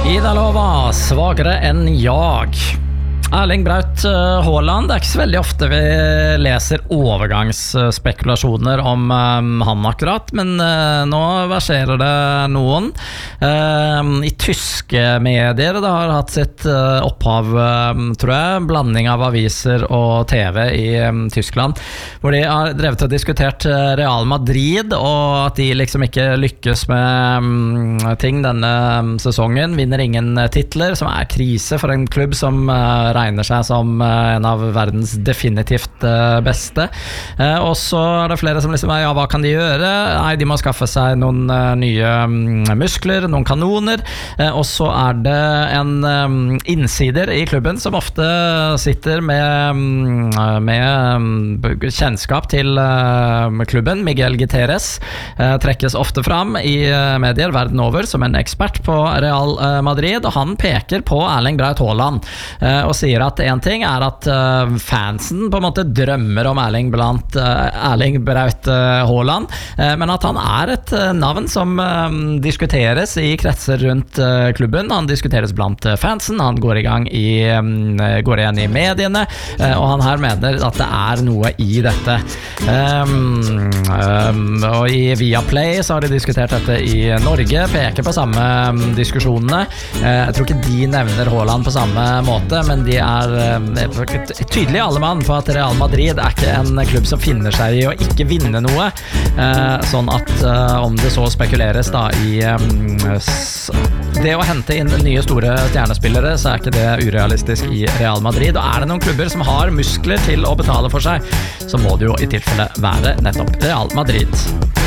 Ida Lova, svagere enn jag. Erling Braut Haaland, det ikke så veldig ofte vi leser overgangsspekulasjoner om han akkurat, men nå verserer det noen i tyske medier. Det har hatt sitt opphav, tror jeg, blanding av aviser og TV i Tyskland, hvor de har drevet og diskutert Real Madrid, og at de liksom ikke lykkes med ting denne sesongen, vinner ingen titler, som krise for en klubb som regner seg som en av verdens definitivt beste. Og så det flere som liksom, ja, hva kan de gjøre? Nei, de må skaffe seg noen nye muskler, noen kanoner, og så det en innsider i klubben som ofte sitter med kjennskap til klubben. Miguel Gutierrez trekkes ofte fram i medier verden over som en ekspert på Real Madrid, og han peker på Erling Braut Haaland og sier at en ting at fansen på en måte drømmer om Erling Braut Haaland, men at han et navn som diskuteres i kretser rundt klubben. Han diskuteres blant fansen, han går igjen i mediene, og han her mener at det noe i dette. Og i Viaplay så har de diskutert dette i Norge, peker på samme diskusjonene. Jeg tror ikke de nevner Haaland på samme måte, men de tydelig alle mann på at Real Madrid ikke en klubb som finner seg i å ikke vinne noe, sånn at om det så spekuleres da i det å hente inn nye store stjernespillere, så ikke det urealistisk i Real Madrid, og det noen klubber som har muskler til å betale for seg, så må det jo i tilfelle være nettopp Real Madrid.